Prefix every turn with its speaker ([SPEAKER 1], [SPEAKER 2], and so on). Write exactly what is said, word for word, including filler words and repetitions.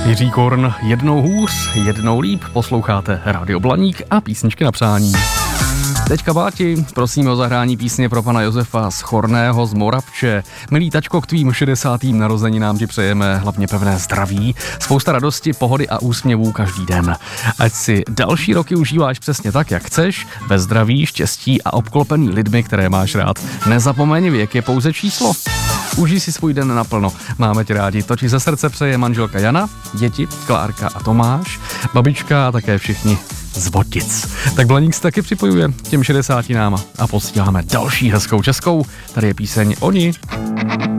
[SPEAKER 1] Jiří Korn, jednou hůř, jednou líp, posloucháte Rádio Blaník a písničky na přání. Teďka Báti, prosíme o zahrání písně pro pana Josefa z Chorného z Moravče. Milý tačko, k tvým šedesátým narozeninám ti přejeme hlavně pevné zdraví, spousta radosti, pohody a úsměvů každý den. Ať si další roky užíváš přesně tak, jak chceš, ve zdraví, štěstí a obklopený lidmi, které máš rád. Nezapomeň, věk je pouze číslo. Užij si svůj den naplno. Máme tě rádi. To ti ze srdce přeje manželka Jana, děti Klárka a Tomáš, babička a také všichni z Votic. Tak Blaník se taky připojuje těm šedesáti náma a posíláme další hezkou českou. Tady je píseň Oni.